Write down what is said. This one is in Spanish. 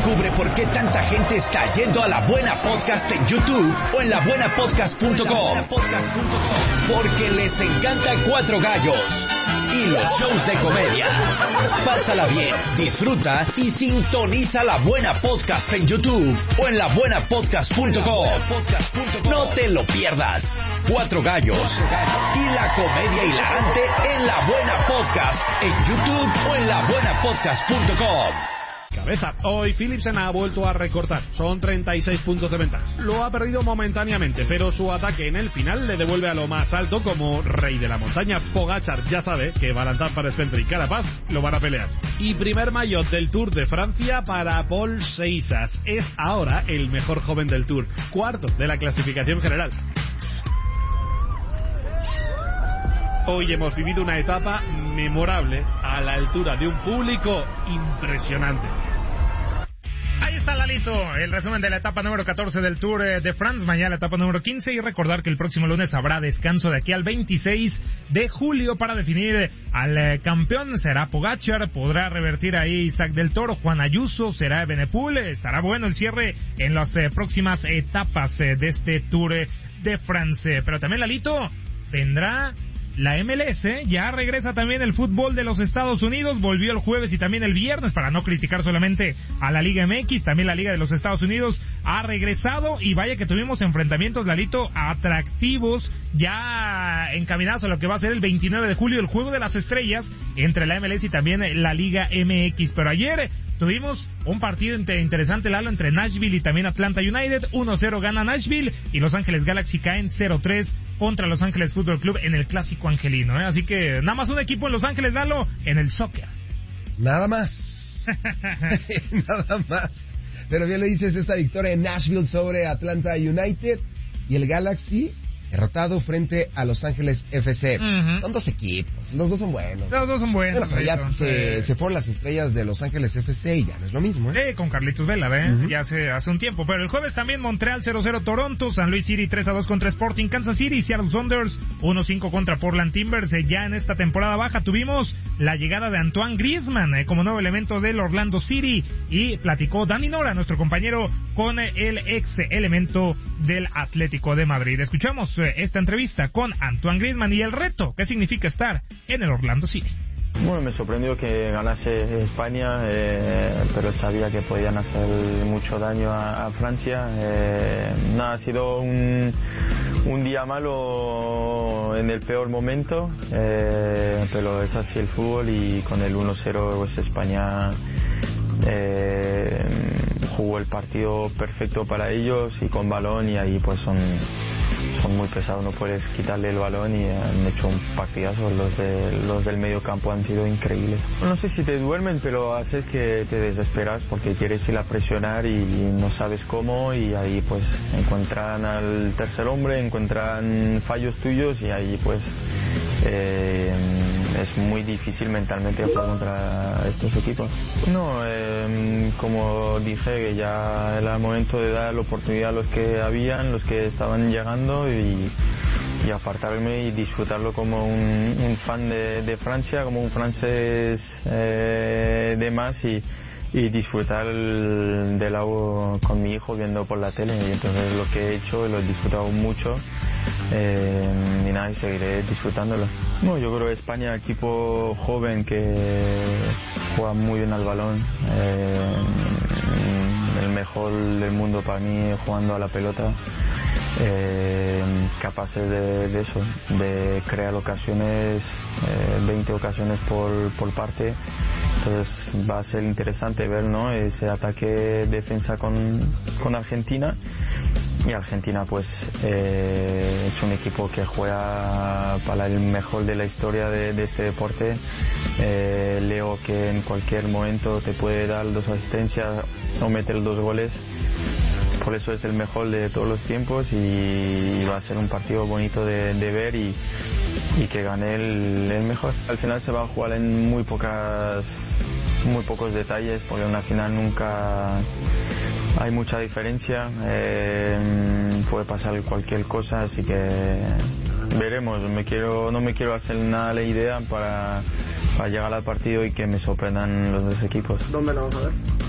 Descubre por qué tanta gente está yendo a La Buena Podcast en YouTube o en labuenapodcast.com. Porque les encanta Cuatro Gallos y los shows de comedia. Pásala bien, disfruta y sintoniza La Buena Podcast en YouTube o en labuenapodcast.com. No te lo pierdas. Cuatro Gallos y la comedia hilarante en La Buena Podcast en YouTube o en labuenapodcast.com. Cabeza. Hoy Philipsen ha vuelto a recortar. Son 36 puntos de ventaja. Lo ha perdido momentáneamente, pero su ataque en el final le devuelve a lo más alto como rey de la montaña. Pogačar ya sabe que Valentin Pérez-Feltre y Carapaz lo van a pelear. Y primer maillot del Tour de Francia para Paul Seixas. Es ahora el mejor joven del Tour. Cuarto de la clasificación general. Hoy hemos vivido una etapa memorable a la altura de un público impresionante. Ahí está, Lalito, el resumen de la etapa número 14 del Tour de France. Mañana la etapa número 15 y recordar que el próximo lunes habrá descanso de aquí al 26 de julio para definir al campeón. Será Pogačar, podrá revertir ahí Isaac del Toro, Juan Ayuso, será Evenepoel. Estará bueno el cierre en las próximas etapas de este Tour de France. Pero también, Lalito, vendrá la MLS, ya regresa también el fútbol de los Estados Unidos, volvió el jueves y también el viernes, para no criticar solamente a la Liga MX, también la Liga de los Estados Unidos ha regresado y vaya que tuvimos enfrentamientos, Lalito, atractivos, ya encaminados a lo que va a ser el 29 de julio, el Juego de las Estrellas entre la MLS y también la Liga MX, pero ayer tuvimos un partido interesante, Lalo, entre Nashville y también Atlanta United. 1-0 gana Nashville y Los Ángeles Galaxy caen 0-3 contra Los Ángeles Fútbol Club en el clásico angelino, ¿eh? Así que nada más un equipo en Los Ángeles, Lalo, en el soccer. Nada más. Nada más. Pero bien le dices, esta victoria en Nashville sobre Atlanta United y el Galaxy derrotado frente a Los Ángeles FC. Son dos equipos, los dos son buenos. Los dos son buenos. Bueno, pero ya se fueron las estrellas de Los Ángeles FC y ya no es lo mismo, ¿eh? Con Carlitos Vela, ya hace un tiempo. Pero el jueves también Montreal 0-0 Toronto, San Luis City 3-2 contra Sporting Kansas City, Seattle Sounders 1-5 contra Portland Timbers. Ya en esta temporada baja tuvimos la llegada de Antoine Griezmann como nuevo elemento del Orlando City y platicó Dani Nora, nuestro compañero, con el ex elemento del Atlético de Madrid. Escuchamos esta entrevista con Antoine Griezmann y el reto que significa estar en el Orlando City. Bueno, me sorprendió que ganase España, pero sabía que podían hacer mucho daño a Francia. Ha sido un día malo en el peor momento, pero es así el fútbol y con el 1-0 pues España jugó el partido perfecto para ellos y con balón, y ahí pues son muy pesados, no puedes quitarle el balón y han hecho un partidazo. Los del medio campo han sido increíbles. No sé si te duermen, pero haces que te desesperas porque quieres ir a presionar y no sabes cómo, y ahí pues encuentran al tercer hombre, encuentran fallos tuyos y ahí pues es muy difícil mentalmente jugar contra estos equipos. No, como dije, que ya era el momento de dar la oportunidad a los que estaban llegando y apartarme y disfrutarlo como un fan de Francia, como un francés de más, y disfrutar del agua con mi hijo viendo por la tele. Y entonces lo que he hecho lo he disfrutado mucho, y nada, y seguiré disfrutándolo. No, yo creo que España, equipo joven que juega muy bien al balón, el mejor del mundo para mí jugando a la pelota, capaces de eso, de crear ocasiones, 20 ocasiones por parte. Entonces va a ser interesante ver, ¿no?, ese ataque defensa con Argentina. Y Argentina pues es un equipo que juega para el mejor de la historia de este deporte. Leo que en cualquier momento te puede dar 2 asistencias o meter 2 goles. Por eso es el mejor de todos los tiempos y va a ser un partido bonito de ver y que gane el mejor. Al final se va a jugar en muy pocos detalles, porque en una final nunca hay mucha diferencia, puede pasar cualquier cosa, así que veremos. No me quiero hacer nada la idea para llegar al partido y que me sorprendan los dos equipos. ¿Dónde lo vamos a ver?